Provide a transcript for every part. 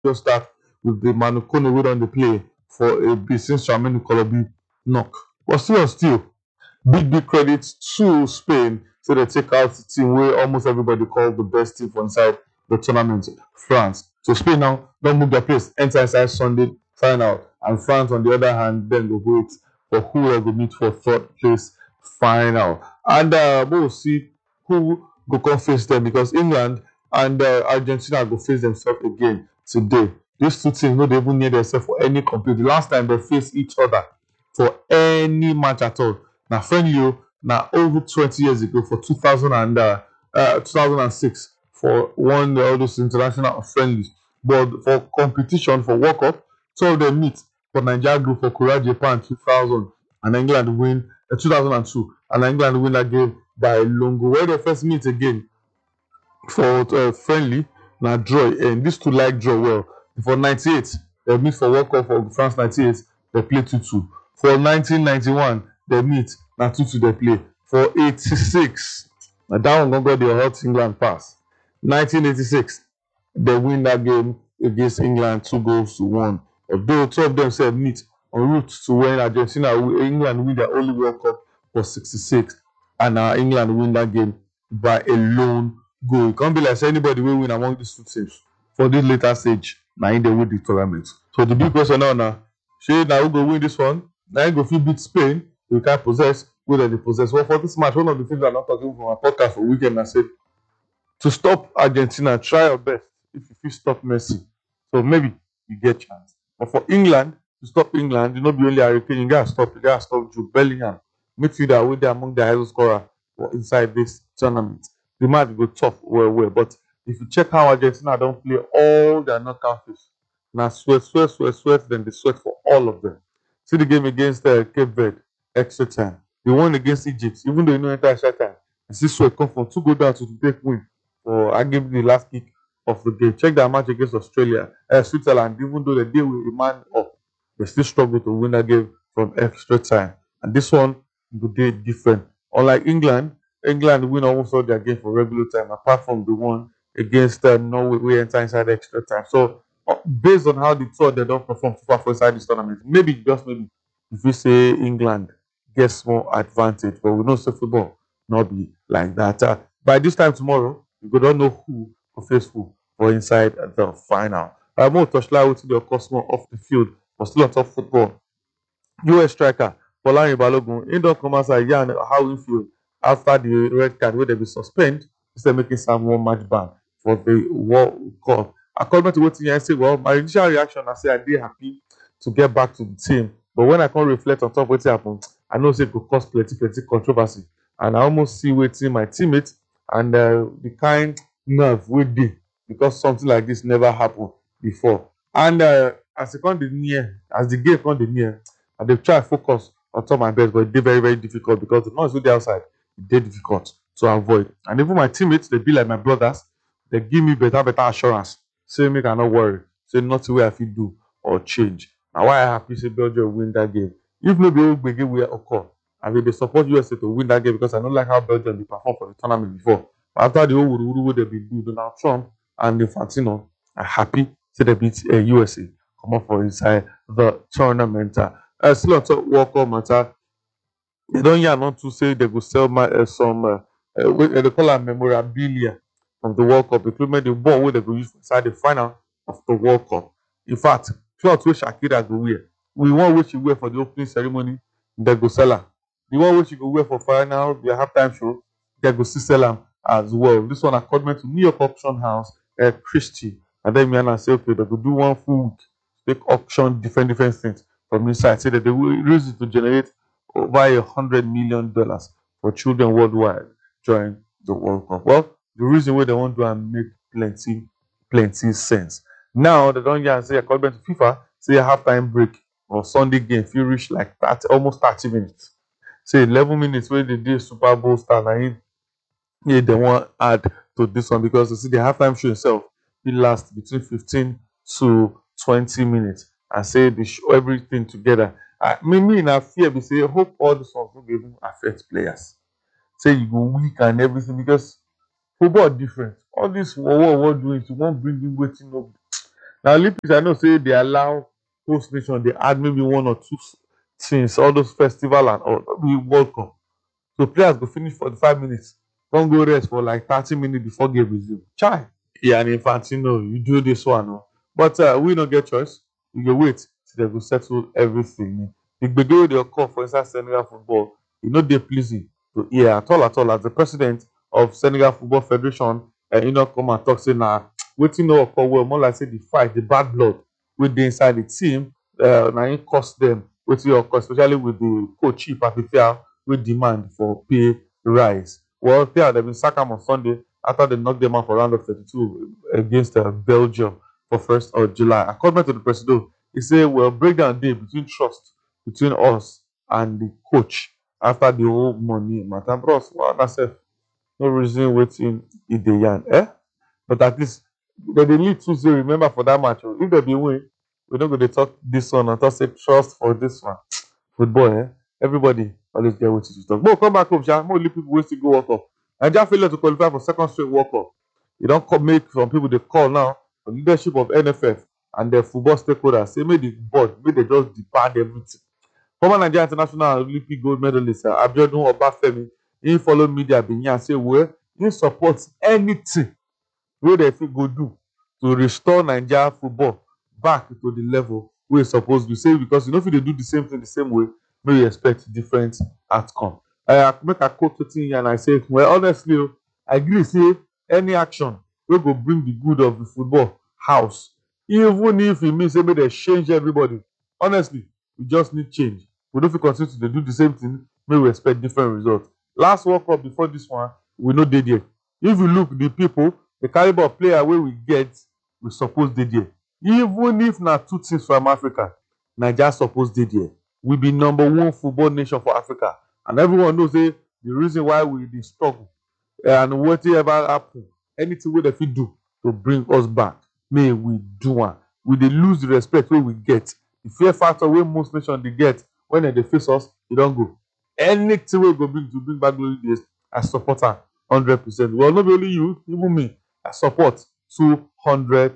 just start with the Manu Kone wey don dey play for a bit since Tchouaméni Kolobi knock. But still, big credit to Spain. So they take out the team where almost everybody called the best team for inside the tournament, France. So Spain now don't move their place, enter inside Sunday final. And France, on the other hand, then go wait for who will go meet for third place final. And we'll see who go come face them because England and Argentina go face themselves again today. These two teams no dey even near themselves for any compete. The last time they face each other for any match at all na friendly o, na over 20 years ago for 2006 for one all those international friendlies. But for competition for World Cup, two of them meet for Nigeria group for Korea, Japan 2000 and England win 2002 and England win that game by a long goal. When they first meet again for friendly, na draw and these two like draw well. For 98, they meet for World Cup for France 98, they play 2-2. For 1991, they meet, na 2-2 they play. For 86, na that one go the hot England pass. 1986, they win that game against England 2-1. Although two of them said meet en route to when England win their only World Cup for 66, and England win that game by a lone goal. It can't be like say anybody will win among these two teams for this later stage. Now in the win the tournament. So the big question now, shey na who go win this one? Now go fit beat Spain, we can possess, who they possess. Well, for this match, one of the things I'm not talking from our podcast for weekend, I said to stop Argentina, try your best if you feel stop Messi. So maybe you get chance. But for England, to stop England, you not be only Harry Kane, you gotta stop Jude Bellingham, midfielder with the among the highest scorer inside this tournament. The match go tough well. But if you check how Argentina don't play all their knockout phase, now sweat, then they sweat for all of them. See the game against Cape Verde, extra time. The one against Egypt, even though you know enter extra time, and see sweat come from 2 goal down to take win for arguably the last kick of the game. Check that match against Switzerland, even though they deal with a man up, they still struggle to win that game from extra time. And this one would be different. Unlike England win almost all their game for regular time, apart from the one against Norway, we enter inside extra time. So based on how the two of them don't perform so far for inside this tournament, maybe if we say England gets more advantage, but we know so football not be like that. By this time tomorrow, we don't know who will face who for inside the final. I'm more touchline to the Cosmo off the field, but still on top football. US striker Folarin Balogun, he don come outside yarn how he feel after the red card wey dem bin suspend instead making some one match ban for the World Cup. According to wetin yarn say, well, my initial reaction na say I dey happy to get back to the team, but when I come reflect on top wetin happen, I know say it go cause plenty controversy, and I almost see wetin my teammates and the kind nerve wey dey because something like this never happen before. And as the game come dey near, I dey try focus on top my best, but e dey very difficult because the noise wey dey outside e dey difficult to avoid. And even my teammates, they be like my brothers, they give me better assurance, say make I not worry, say nothing wey I fit do or change. Na why I happy say Belgium win that game. If no be gbege wey occur, I will dey support USA to win that game because I don't like how Belgium dey perform for the tournament before. But after the whole wuruwuru wey they been do, Donald Trump and Infantino, I happy say they beat USA come up for inside the tournament. Still on top World Cup matter, they don't yarn on to say they go sell some they call am memorabilia of the World Cup, including the ball wey they go use inside the final of the World Cup. In fact, cloth wey Shakira go wear, we want wey she wear for the opening ceremony, they go sell am. The one wey she go wear for final, the halftime show, they go still sell am as well. This one according to New York auction house, Christie, and then me say okay, they go do one full week, take auction different things from inside. Say that they will use it to generate over $100 million for children worldwide during the World Cup. Well, the reason why they want to make plenty sense. Now they don't say according to FIFA, say a halftime break or Sunday game if you reach like that almost 30 minutes. Say 11 minutes where they did Super Bowl star they want add to this one because you see the halftime show itself it lasts between 15 to 20 minutes and say they show everything together. Me in a fear we say hope all the songs will even affect players. Say you go weak and everything because football different. All this what doing to won't bring in waiting up. Now Olympics, I know say they allow host nation, they add maybe one or two things, all those festival and all, maybe World Cup. So players go finish 45 minutes, don't go rest for like 30 minutes before game resume. Chai. Yeah, and Infantino, you do this one. Oh. But we don't get choice. We go wait till they go settle everything. The gbege wey dey occur for inside Senegal football, e no dey pleasing to hear at all. As the president of Senegal Football Federation, e no come and talk say na wetin no occur well, more like say the fight, the bad blood wey dey inside the team, na im cost dem wetin occur, especially with the coach Chief Afifia wey demand for pay rise. Well, yeah, dem bin sack am on Sunday after they knocked them out for round of 32 against Belgium for 1st of July. According to the president, he said, well, breakdown day between trust between us and the coach after the whole money matter. Bros, well, that's no reason waiting in the yarn. But at least they lead 2-0, remember, for that match. If they be win, we're not going to talk this one and talk say trust for this one. Football, everybody always get what to talk. But come back home, Sha. More people waste to go World Cup. Nigeria failure to qualify for second straight World Cup. You don't make some people they call now the leadership of NFF and their football stakeholders say make the board, make they just depart everything. Former Nigeria international Olympic gold medalist Abiodun Obafemi, he follow media bin yarn say well, he supports anything wey dem fit go do to restore Nigeria football back to the level wey e suppose be. Say because you no fit dey do the same thing the same way, make you expect different outcome. Make I quote wetin yarn, I say, well, honestly, I agree say any action wey go bring the good of the football house, even if e mean say make dem change everybody, honestly, we just need change. We no fit continue to dey do the same thing, make we expect different results. Last World Cup before this one, we no dey there. If you look the people, the caliber of player wey we get, we suppose dey there. Even if na two teams from Africa, Naija suppose dey there. We be number one football nation for Africa, and everyone knows say the reason why we dey struggle and wetin ever happen, anything wey dem fit do to bring us back, may we do am. We dey lose the respect wey we get. The fear factor wey most nations dey get when dem dey face us, e don go. Anything wey go bring back glory days, I support am 100%. Well, no be only you, even me, I support 200%.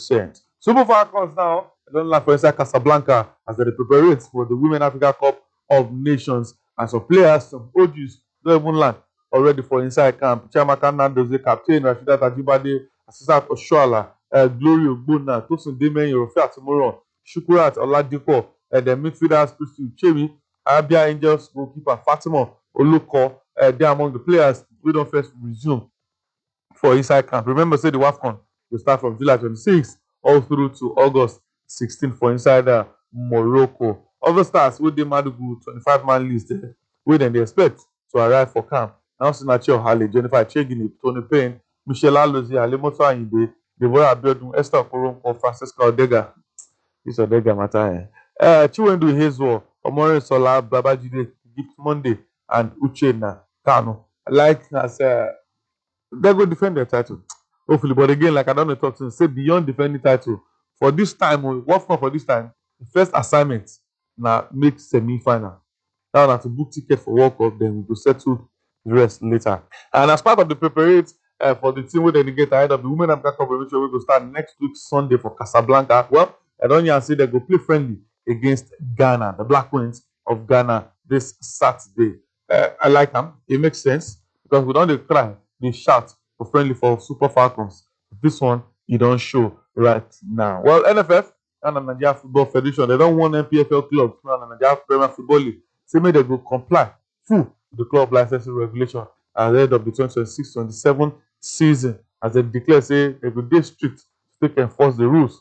Super Falcons now, I don't like for inside Casablanca as they prepare for the Women Africa Cup of Nations, and some players, some OGs, don't even land already for inside camp. Chiamaka Nnadozie, Captain Rasheedat Ajibade, Asisat Oshoala, Glory Ogbonna, Tosin Demeyin, Rofia Timoron, Shukurat Oladipo, the midfielders, Christy Uchemi, Abia Angels goalkeeper Fatima Oloko, they are among the players we don't first resume for inside camp. Remember, say the WAFCON will start from July 26th all through to August 16th for inside Morocco. Other stars with the Madugu 25-man list wey dem dey expect to arrive for camp. Now, Sinachi Ohale, Jennifer Chegini, Tony Payne, Michelle Alozie, Alemoto Ayinde, Deborah Abiodun, Esther Okoronkwo, Francisca Odega. This Odega matter. Chiwendu Ihezuo, Omore Sola, Babajide, Gift Monday, and Uchenna Kanu. Like as they go defend their title. Hopefully, but again, like I don't talk to say beyond defending title, for this time, what for this time, the first assignment now make semi-final. Now to book ticket for World Cup, then we go settle the rest later. And as part of the preparate for the team where they get ahead of the Women Africa Cup, we will start next week Sunday for Casablanca. Well, I don't even say they go play friendly against Ghana, the Black Queens of Ghana, this Saturday. I like them. It makes sense because we don't try, they shout for friendly for Super Falcons. This one, you don't show right now. Well, NFF and the Nigeria Football Federation, they don't want NPFL clubs and the Nigeria Premier Football League. Say may they go comply full the club licensing regulation at the end of the 2026-27 season, as they declare say they go dey strict to take enforce the rules.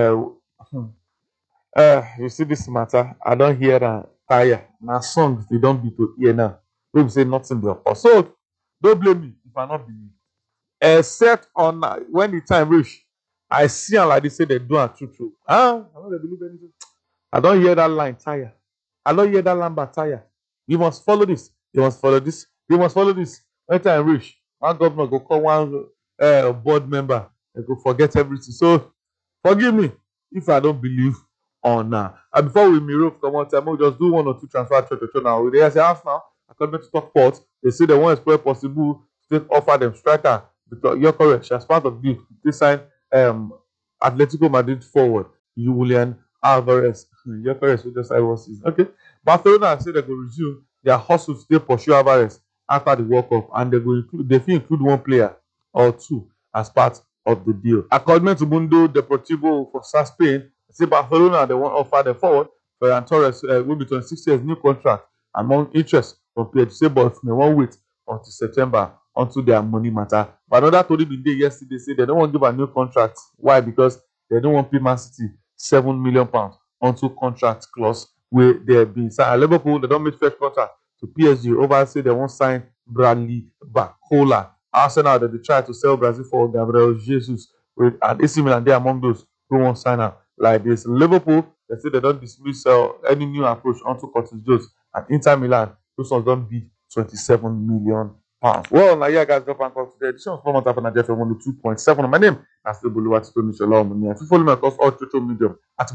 You see this matter, I don't hear that tire. Now songs they don't be to hear now. We say nothing be occur. So don't blame me if I not believe. Except on when the time reach, I see am like they say they do am true. I don't believe anything. I don't hear that line tire. I don't hear that Lambert tire. You must follow this. You must follow this. You must follow this. When time reach, one governor go call one board member and go forget everything. So forgive me if I don't believe on now. And before we mirror come on time, we'll just do one or two transfer to now. They say half now, according to Stockport, they say they want to explore possible to offer them striker. Because you're correct, as part of this sign Atletico Madrid forward Julian Alvarez. Alvarez who just I was season. Okay. Barcelona say they go resume their hustle to pursue Alvarez after the World Cup, and they will include one player or two as part of the deal. According to Mundo Deportivo for Spain, say Barcelona they want offer the forward Ferran Torres will be 26 years new contract among interest from PSG, but they won't wait until September until their money matter. But another Tori bin dey yesterday say they don't want to give a new contract. Why? Because they don't want pay Man City £7 million onto contract clause where they have been signed. Liverpool they don't make fresh contract to PSG over say they won't sign Bradley Barcola. Arsenal they try to sell Brazil for Gabriel Jesus with and AC Milan they among those who won't sign up like this. Liverpool they say they don't dismiss any new approach onto Curtis Jones, and Inter Milan those ones don't bid £27 million. Well, now yeah, guys, drop and call today. Edition of Format Up on Jeff 102.7. My name is still Buluwatito Nishola Omuni. If you follow me across all social media at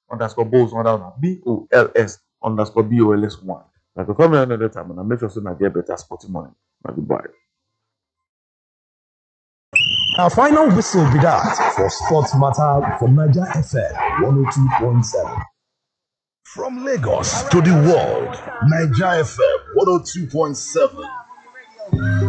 Bols_BOLS_BOLS1. Like to come here another time and I make sure so I get better sporting money. Goodbye. Our final whistle be that for Sports Matter from Niger FM 102.7. From Lagos to the world, Niger FM 102.7.